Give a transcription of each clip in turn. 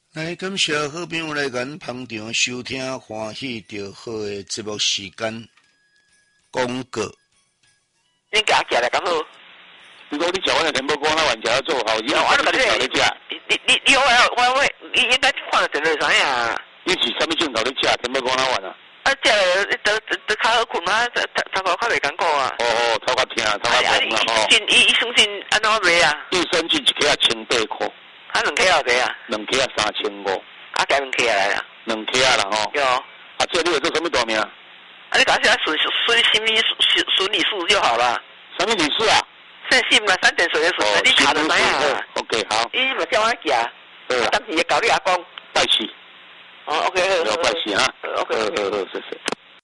来，感谢好朋友来咱捧场收听欢喜就好的节目时间。广告。 你夹起来咁好。 如果你食我的甜不瓜，那玩家要做好，以后我都镜头咧食。 你我你应该看到电视上呀。 你是什么镜头咧食？甜不瓜哪玩啊？ 啊，都较好困嘛，头壳较袂艰苦啊。 哦，头壳痛，头壳痛啦吼。 医生先安怎卖啊？ 益生菌一克1800块。 啊，2克偌济啊 ？2克3500。 啊，加2克来啦。 2克啦吼。 有。 啊，这你有做什么大名？啊， 你搞些顺理素就好了。 什么理事啊？ 姓姓嘛，3点水的水，你卡得怎样 ？OK， 好。 你咪叫我夹，当时也搞你阿公。 拜喜。 哦 ，OK， 好，拜喜啊。 OK， 谢谢。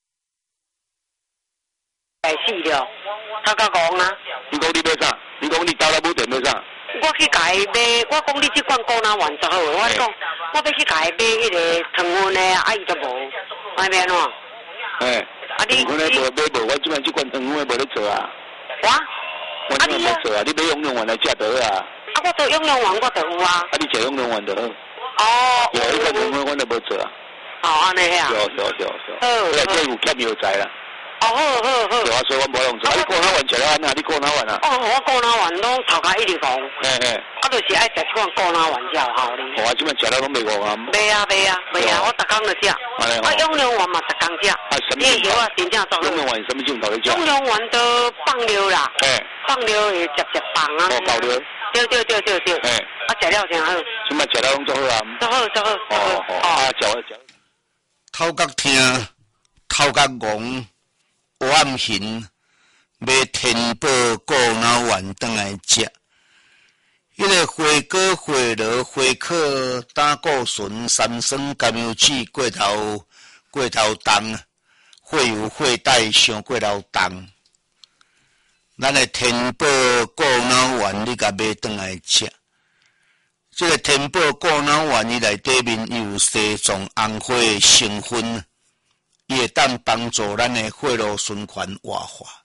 拜喜了，他甲讲啊。 你讲你买啥？你讲你到了买电买啥？ 我去甲伊买，我讲你这罐高拿完就好，我讲我要去甲伊买迄个糖分的，啊伊就无，买咩喏？啊你糖分的无，我即摆这罐糖分的无咧做啊。我即摆无做啊，你买永隆丸来食得啊。 啊，我做永隆丸我就有啊。 啊，你食永隆丸就好。 哦。 有一个糖分我都无做啊。 哦，安尼啊。 有。后来这有欠药材啦。 哦，好。 对啊，所以我无用做。你过哪丸食了安那？你过哪丸啊？ 哦，我过哪丸拢头壳一直讲。啊，就是爱食这款过哪丸才有效哩。 我即摆食了拢袂饿啊。 袂啊，我逐工就食。啊，永隆丸嘛逐工食。 啊，什么？ 这药啊，真正做。 永隆丸什么镜头咧食？ 永隆丸都放尿啦。放尿会直放啊。 哦，放尿。 对。啊，食了真好。 即摆食了拢做好啊。 做好。 啊，食。 头壳痛，头壳戆，暗形，买天宝果脑丸转来食。迄个花果、花螺、花壳、胆固醇、三酸甘油酯过头重，血油血带伤过头重。咱的天宝果脑丸，你甲买转来食。这个天宝果脑丸伊内底面有西藏红花的成分，伊会当帮助咱的血路循环活化。